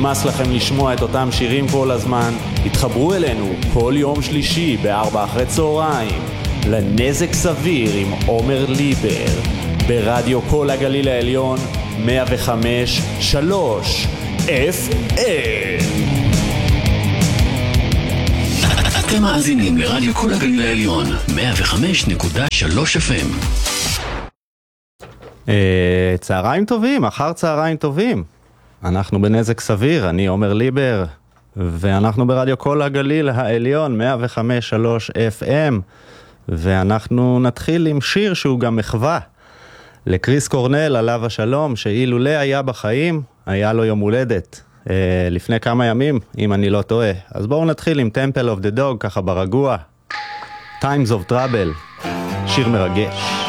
נמאס לכם לשמוע את אותם שירים כל הזמן? התחברו אלינו כל יום שלישי ב-16:00 לנזק סביר עם עומר ליבר ברדיו כל הגליל העליון 105.3 FM. אתם מאזינים לרדיו כל הגליל העליון 105.3 FM. צהריים טובים, אחר צהריים טובים. אנחנו בנזק סביר, אני עומר ליבר, ואנחנו ברדיו כל הגליל העליון 105.3 FM, ואנחנו נתחיל עם שיר שהוא גם מחווה לקריס קורנל, עליו השלום, שאילולא היה בחיים, היה לו יום הולדת לפני כמה ימים, אם אני לא טועה. אז בואו נתחיל עם Temple of the Dog, ככה ברגוע. Times of Trouble, שיר מרגש.